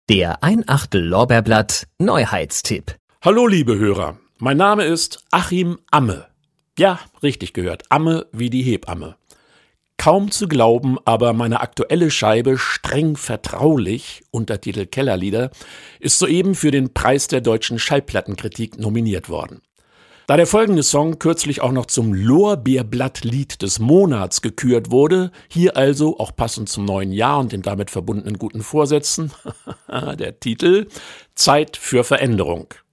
Der Ein-Achtel Lorbeerblatt Neuheitstipp. Hallo liebe Hörer, mein Name ist Achim Amme. Ja, richtig gehört, Amme wie die Hebamme. Kaum zu glauben, aber meine aktuelle Scheibe Streng vertraulich, Untertitel Kellerlieder, ist soeben für den Preis der deutschen Schallplattenkritik nominiert worden. Da der folgende Song kürzlich auch noch zum Lorbeerblattlied des Monats gekürt wurde, hier also auch passend zum neuen Jahr und den damit verbundenen guten Vorsätzen, der Titel Zeit für Veränderung.